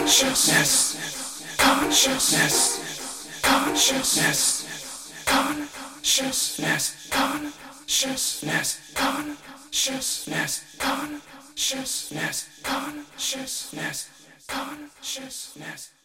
consciousness, consciousness, consciousness, consciousness, consciousness, consciousness, consciousness, consciousness, consciousness.